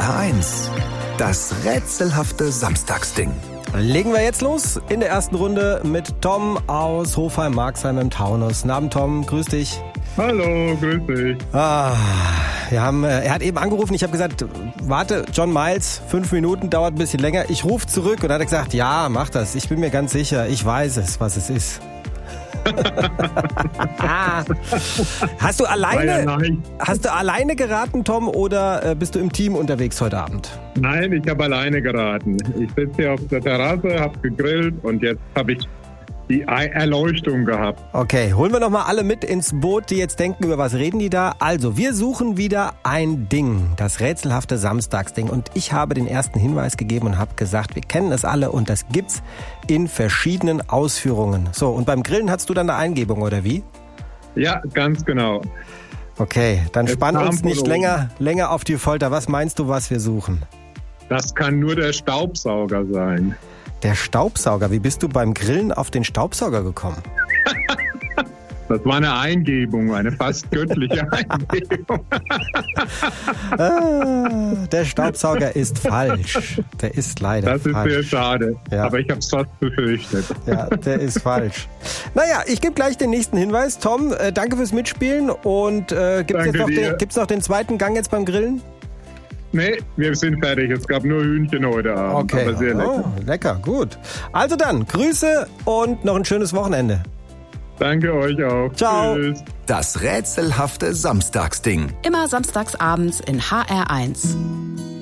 HR1, das rätselhafte Samstagsding. Legen wir jetzt los in der ersten Runde mit Tom aus Hofheim-Marxheim im Taunus. Guten Abend, Tom, grüß dich. Hallo, grüß dich. Er hat eben angerufen, ich habe gesagt, warte, John Miles, 5 Minuten, dauert ein bisschen länger. Ich rufe zurück und dann hat er gesagt, ja, mach das, ich bin mir ganz sicher, ich weiß es, was es ist. Hast du alleine geraten, Tom, oder bist du im Team unterwegs heute Abend? Nein, ich habe alleine geraten. Ich sitze hier auf der Terrasse, habe gegrillt und jetzt habe ich die Erleuchtung gehabt. Okay, holen wir nochmal alle mit ins Boot, die jetzt denken, über was reden die da? Also, wir suchen wieder ein Ding, das rätselhafte Samstagsding. Und ich habe den ersten Hinweis gegeben und habe gesagt, wir kennen es alle und das gibt's in verschiedenen Ausführungen. So, und beim Grillen hattest du dann eine Eingebung, oder wie? Ja, ganz genau. Okay, dann spann uns nicht länger auf die Folter. Was meinst du, was wir suchen? Das kann nur der Staubsauger sein. Der Staubsauger? Wie bist du beim Grillen auf den Staubsauger gekommen? Das war eine Eingebung, eine fast göttliche Eingebung. Der Staubsauger ist falsch. Der ist leider falsch. Das ist sehr schade, ja. Aber ich habe es fast befürchtet. Ja, der ist falsch. Naja, ich gebe gleich den nächsten Hinweis. Tom, danke fürs Mitspielen. Und gibt's noch den zweiten Gang jetzt beim Grillen? Nee, wir sind fertig. Es gab nur Hühnchen heute Abend. Okay, aber sehr lecker. Oh, lecker, gut. Also dann, Grüße und noch ein schönes Wochenende. Danke euch auch. Ciao. Tschüss. Das rätselhafte Samstagsding. Immer samstags abends in HR1.